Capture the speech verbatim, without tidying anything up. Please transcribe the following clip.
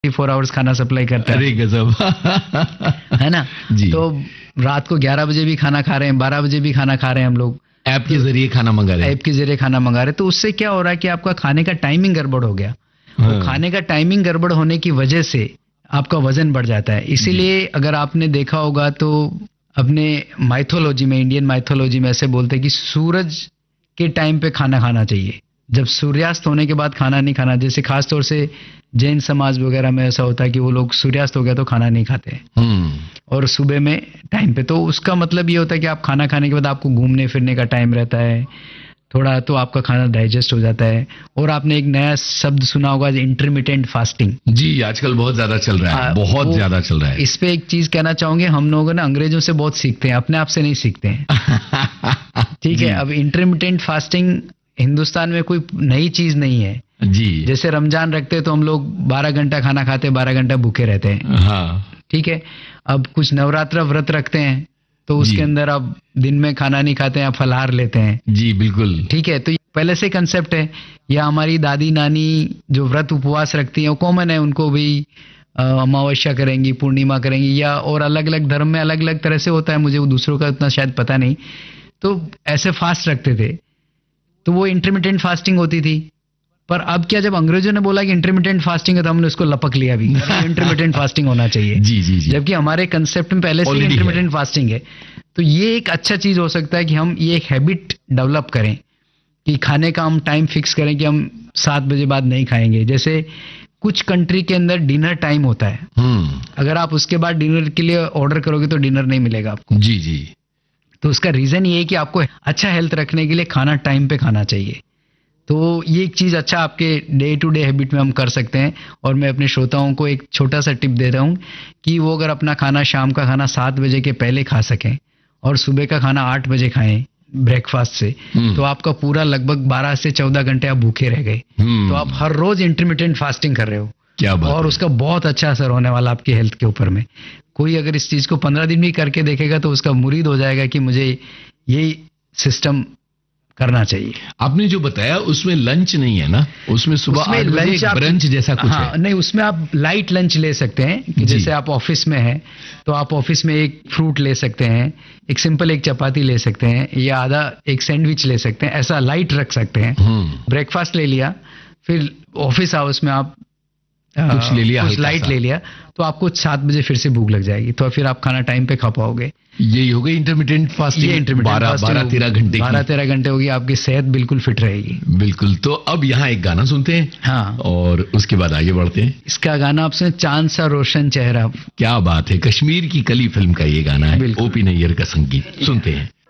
Four hours खाना supply करता है। अरे गजब। है ना जी। तो रात को ग्यारह बजे भी खाना खा रहे हैं, बारह बजे भी खाना खा रहे हैं हम लोग, ऐप के जरिए खाना मंगा रहे हैं। ऐप के जरिए खाना मंगा रहे हैं। तो उससे क्या हो रहा है कि आपका खाने का टाइमिंग गड़बड़ हो गया। हाँ। तो खाने का टाइमिंग गड़बड़ होने की वजह से आपका वजन बढ़ जाता है। इसीलिए अगर आपने देखा होगा तो अपने माइथोलॉजी में, इंडियन माइथोलॉजी में ऐसे बोलते हैं कि सूरज के टाइम पे खाना खाना चाहिए, जब सूर्यास्त होने के बाद खाना नहीं खाना। जैसे खास तौर से जैन समाज वगैरह में ऐसा होता है कि वो लोग सूर्यास्त हो गया तो खाना नहीं खाते और सुबह में टाइम पे। तो उसका मतलब ये होता है कि आप खाना खाने के बाद आपको घूमने फिरने का टाइम रहता है थोड़ा, तो आपका खाना डाइजेस्ट हो जाता है। और आपने एक नया शब्द सुना होगा इंटरमिटेंट फास्टिंग। जी, आजकल बहुत ज्यादा चल रहा है, बहुत ज्यादा चल रहा है। इस पे एक चीज कहना चाहूंगे, हम लोग ना अंग्रेजों से बहुत सीखते हैं, अपने आप से नहीं सीखते हैं। ठीक है, अब इंटरमिटेंट फास्टिंग हिंदुस्तान में कोई नई चीज नहीं है जी। जैसे रमजान रखते हैं तो हम लोग बारह घंटा खाना खाते हैं, बारह घंटा भूखे रहते हैं। हाँ। ठीक है, अब कुछ नवरात्र व्रत रखते हैं तो उसके अंदर आप दिन में खाना नहीं खाते हैं, आप फलाहार लेते हैं। जी बिल्कुल। ठीक है, तो पहले से कंसेप्ट है। या हमारी दादी नानी जो व्रत उपवास रखती हैं वो कॉमन है, उनको भी अमावस्या करेंगी, पूर्णिमा करेंगी, या और अलग अलग धर्म में अलग अलग तरह से होता है, मुझे वो दूसरों का उतना शायद पता नहीं। तो ऐसे फास्ट रखते थे, तो वो इंटरमिटेंट फास्टिंग होती थी। पर अब क्या, जब अंग्रेजों ने बोला कि इंटरमिटेंट फास्टिंग है तो हमने उसको लपक लिया भी, इंटरमिटेंट फास्टिंग होना चाहिए। जी जी जी। जबकि हमारे कंसेप्ट में पहले से इंटरमिटेंट फास्टिंग है। तो ये एक अच्छा चीज हो सकता है कि हम ये एक हैबिट डेवलप करें कि खाने का हम टाइम फिक्स करें कि हम सात बजे बाद नहीं खाएंगे। जैसे कुछ कंट्री के अंदर डिनर टाइम होता है, अगर आप उसके बाद डिनर के लिए ऑर्डर करोगे तो डिनर नहीं मिलेगा आपको। जी जी। तो उसका रीजन ये है कि आपको अच्छा हेल्थ रखने के लिए खाना टाइम पे खाना चाहिए। तो ये एक चीज अच्छा आपके डे टू डे हैबिट में हम कर सकते हैं। और मैं अपने श्रोताओं को एक छोटा सा टिप दे रहा हूँ कि वो अगर अपना खाना, शाम का खाना सात बजे के पहले खा सकें और सुबह का खाना आठ बजे खाएं ब्रेकफास्ट से, तो आपका पूरा लगभग बारह से चौदह घंटे आप भूखे रह गए। तो आप हर रोज इंटरमिटेंट फास्टिंग कर रहे हो। क्या बात और है। उसका बहुत अच्छा असर होने वाला आपकी हेल्थ के ऊपर में। कोई अगर इस चीज को पंद्रह दिन भी करके देखेगा तो उसका मुरीद हो जाएगा कि मुझे ये सिस्टम करना चाहिए। आपने जो बताया उसमें लंच नहीं है ना, उसमें सुबह आठ बजे ब्रंच जैसा कुछ हाँ, है। नहीं, उसमें आप लाइट लंच ले सकते हैं कि जैसे आप ऑफिस में हैं तो आप ऑफिस में एक फ्रूट ले सकते हैं, एक सिंपल एक चपाती ले सकते हैं, या आधा एक सैंडविच ले सकते हैं, ऐसा लाइट रख सकते हैं। ब्रेकफास्ट ले लिया, फिर ऑफिस आवर्स में आप कुछ ले लिया, कुछ लाइट ले लिया, तो आपको सात बजे फिर से भूख लग जाएगी, तो फिर आप खाना टाइम पे खा पाओगे। यही हो गई इंटरमिटेंट फास्टिंग। बारह बारह तेरह घंटे बारह तेरह घंटे होगी, आपकी सेहत बिल्कुल फिट रहेगी। बिल्कुल। तो अब यहाँ एक गाना सुनते हैं। हाँ, और उसके बाद आगे बढ़ते हैं। इसका गाना आपसे चांद सा रोशन चेहरा। क्या बात है, कश्मीर की कली फिल्म का ये गाना है, ओपी नैयर का संगीत। सुनते हैं।